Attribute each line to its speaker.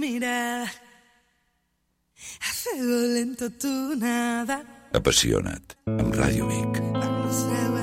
Speaker 1: mirada, a fuego lento tu nada.
Speaker 2: Apassiona't, amb Ràdio Vic.
Speaker 1: Amb la seu